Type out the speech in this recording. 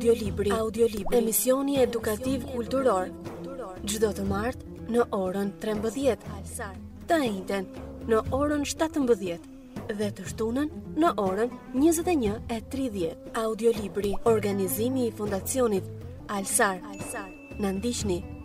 Audiolibri. Emisioni edukativ kulturor. Çdo të martë në orën 13, të njëjtën në orën 17 dhe të shtunën në orën 21:30. Audiolibri. Organizimi i Fundacionit Alsar. Na ndiqni